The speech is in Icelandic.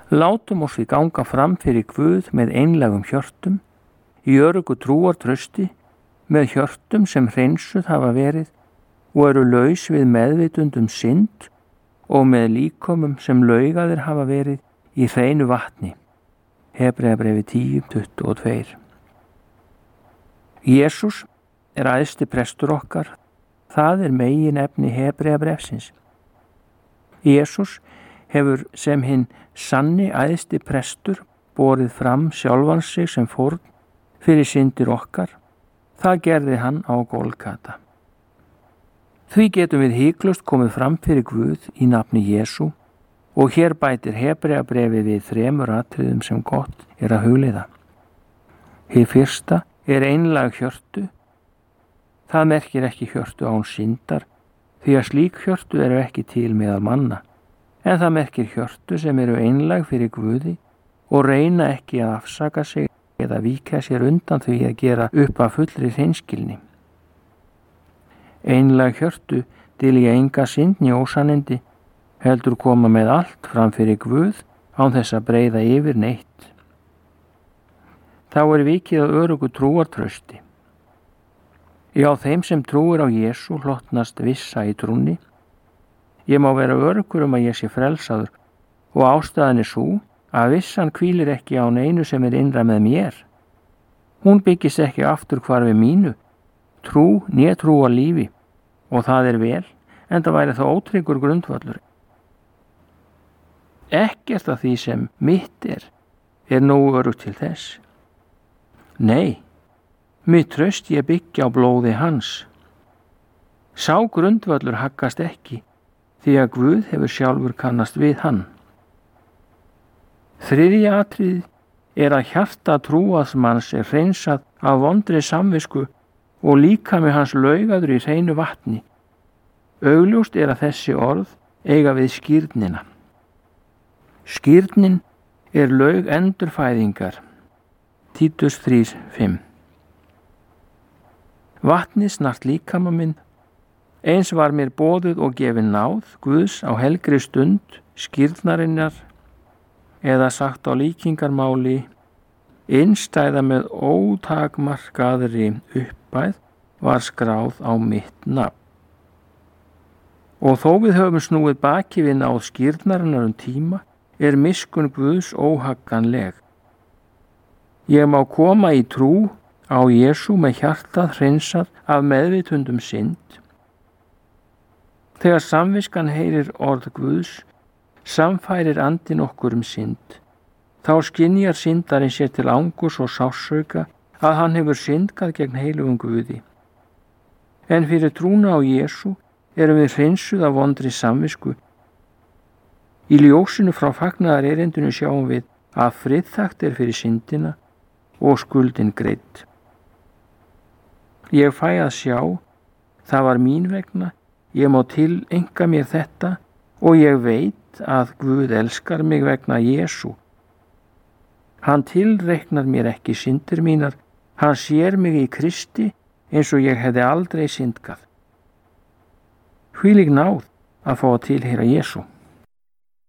Látum oss við ganga fram fyrir Guð með einlægum hjörtum, í öruggu trúartrausti, með hjörtum sem hreinsuð hafa verið og eru laus við meðvitundum synd og með líkömum sem laugaðir hafa verið í hreinu vatni. Hebreabrefi 10:22. Jesús er æðsti prestur okkar, það er meginefni Hebreabrefsins. Jesús hefur sem hinn sanni æðsti prestur borið fram sjálfan sig sem fórn fyrir syndir okkar, það gerði hann á Golgata. Því getum við hiklaust komið fram fyrir Guð í nafni Jesú og hér bætir Hebreabrefi við 3 atriðum sem gott er að hugleiða. Hið fyrsta er einlæg hjörtu. Það merkir ekki hjörtu án syndar, því að slík hjörtu eru ekki til meðal manna, en það merkir hjörtu sem eru einlæg fyrir Guði og reyna ekki að afsaka sig eða víkja sér undan því að gera upp af fullri hreinskilni. Einlæg hjörtu dylja enga synd né ósannindi, heldur koma með allt fram fyrir Guð án þess að breiða yfir neitt. Þá er vikið að örugu trúartrausti. Já, þeim sem trúir á Jesú hlotnast vissa í trúnni. Ég má vera örugur að ég sé frelsaður og ástæðan er sú að vissan hvílir ekki á neinu sem er innra með mér. Hún byggist ekki aftur hvarfi mínu, trú né trúa lífi, og það er vel, en það væri þá ótryggur grundvallur. Ekkert af því sem mitt er nógu örugt til þess. Nei, mitt traust ég byggja á blóði hans. Sá grundvallur haggast ekki, því að Guð hefur sjálfur kannast við hann. Þriðja atriðið er að hjarta trúaðsmanns er hreinsað af vondri samvisku og líkami hans laugaður í hreinu vatni. Augljóst er að þessi orð eiga við skírnina. Skírnin er laug endurfæðingar. Títus 3:5. Vatni snart líkama minn, eins var mér boðuð og gefin náð Guðs á helgri stund skírnarinnar, eða sagt á líkingarmáli, innstæða með ótakmarkaðri uppæð var skráð á mitt nafn. Og þó við höfum snúið baki við náð skírnarinnar tíma, er miskunn Guðs óhagganleg. Ég má koma í trú á Jesú með hjartað hreinsað af meðvitundum synd. Þegar samviskan heyrir orð Guðs, samfærir andinn okkur synd. Þá skynjar syndarinn sér til angurs og sársauka að hann hefur syndgað gegn heilugum Guði. En fyrir trúna á Jesú erum við hreinsuð af vondri samvisku. Í ljósinu frá fagnaðar erindinu sjáum við að friðþakt er fyrir syndina og skuldin greidd. Ég fæ að sjá, það var mín vegna, ég má tileinka mér þetta og ég veit að Guð elskar mig vegna Jesú. Hann tilreiknar mér ekki syndir mínar, hann sér mig í Kristi eins og ég hefði aldrei syndgað. Hvílík náð að fá að tilheyra Jesú.